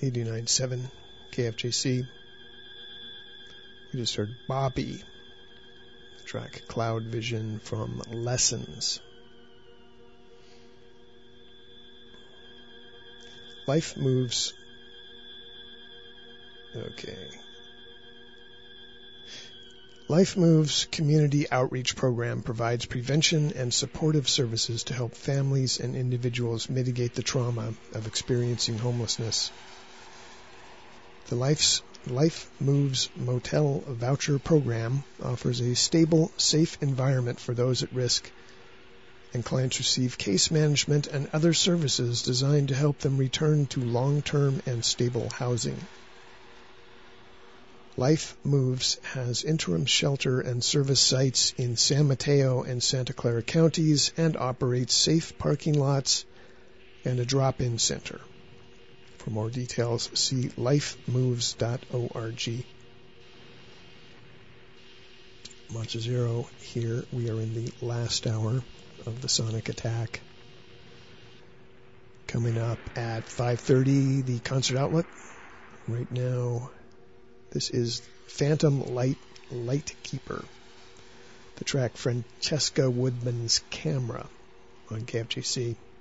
89.7 KFJC. We just heard Bobby, the track Cloud Vision from Lessons. Life Moves. Okay. Life Moves Community Outreach Program provides prevention and supportive services to help families and individuals mitigate the trauma of experiencing homelessness. The Life Moves Motel Voucher Program offers a stable, safe environment for those at risk, and clients receive case management and other services designed to help them return to long-term and stable housing. Life Moves has interim shelter and service sites in San Mateo and Santa Clara counties and operates safe parking lots and a drop-in center. For more details, see lifemoves.org. Matcha Zero here. We are in the last hour of the Sonic Attack. Coming up at 5:30, the concert outlet. Right now, this is Phantom Light Keeper. The track Francesca Woodman's Camera on KFJC.